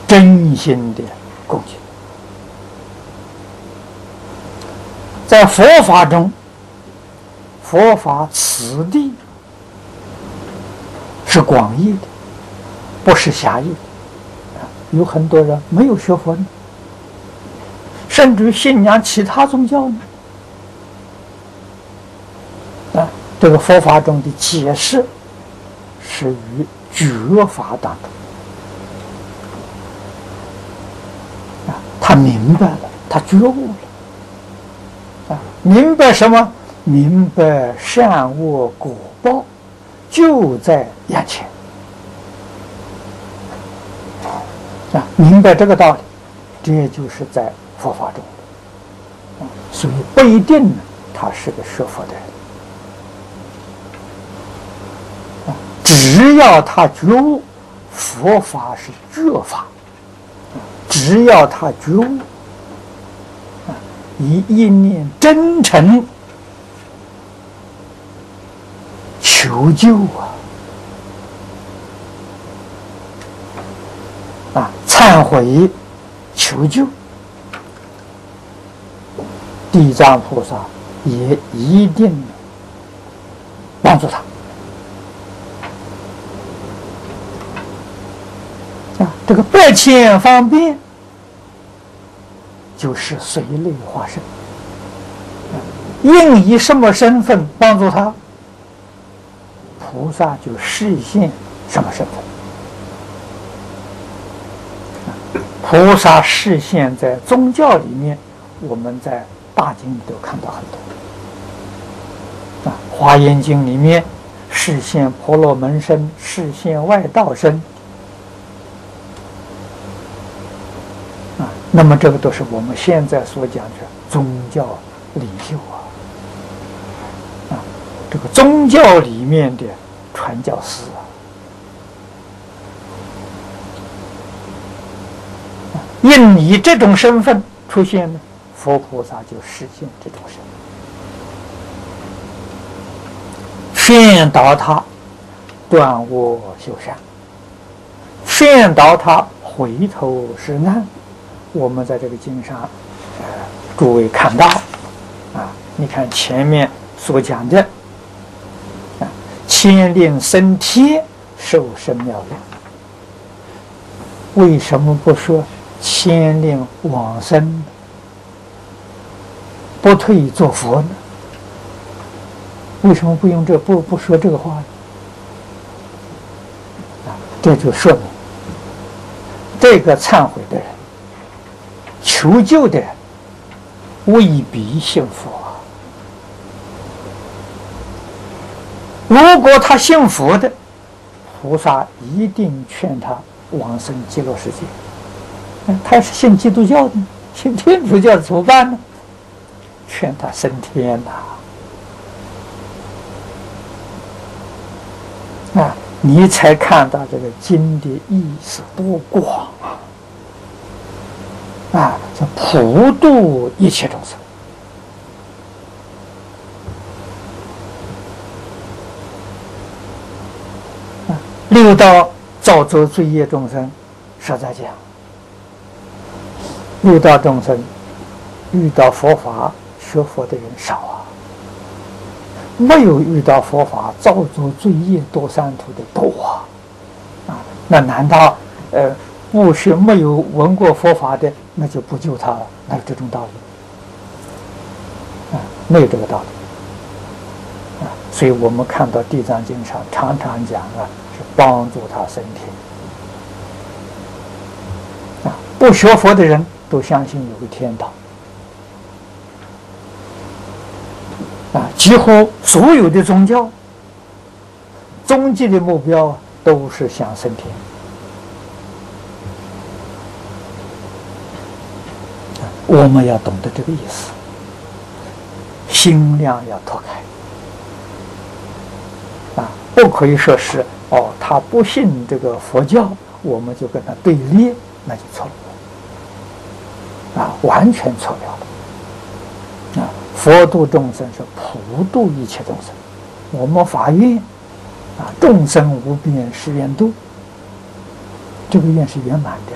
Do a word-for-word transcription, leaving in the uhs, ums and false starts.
真心的恭敬。在佛法中，佛法此地是广义的，不是狭义的。有很多人没有学佛呢，甚至于信仰其他宗教呢。啊，这个佛法中的解释是于觉法当中。啊，他明白了，他觉悟了。啊，明白什么？明白善恶果报就在眼前。啊，明白这个道理，这就是在佛法中。啊，所以不一定呢，他是个学佛的人。啊，只要他觉悟，佛法是觉法。啊，只要他觉悟，啊，以一念真诚求救啊！啊，忏悔求救，地藏菩萨也一定帮助他。啊，这个百千方便就是随类化身，应以什么身份帮助他，菩萨就示现什么身份。菩萨示现在宗教里面，我们在大经里都看到很多。啊，《华严经》里面示现婆罗门身，示现外道身。啊，那么这个都是我们现在所讲的宗教领袖啊。啊，这个宗教里面的传教士啊。应以这种身份出现呢，佛菩萨就实现这种身份，劝导他断恶修善，劝导他回头是岸。我们在这个经上，呃，诸位看到啊，你看前面所讲的啊，千令升天，受生妙量，为什么不说千令往生，不退做佛呢？为什么不用这不不说这个话呢？啊，这就说明这个忏悔的人、求救的人未必信佛啊。如果他信佛的，菩萨一定劝他往生极乐世界。他是信基督教的，信天主教怎么办呢？劝他升天呐！啊，你才看到这个经的意思多广啊！啊，这普度一切众生。啊，六道造作罪业众生，实在讲。六道众生遇到佛法学佛的人少啊，没有遇到佛法造作罪业堕三途的多啊！啊，那难道呃不学没有闻过佛法的，那就不救他了？哪有这种道理？啊，没有这个道理。啊，所以我们看到《地藏经》上常常讲啊，是帮助他升天。啊，不学佛的人都相信有个天堂啊！几乎所有的宗教终极的目标都是想升天啊！我们要懂得这个意思，心量要拓开啊！不可以说是哦，他不信这个佛教，我们就跟他对立，那就错了。啊，完全错了的！啊，佛度众生是普度一切众生。我们法愿啊，众生无边誓愿度，这个愿是圆满的。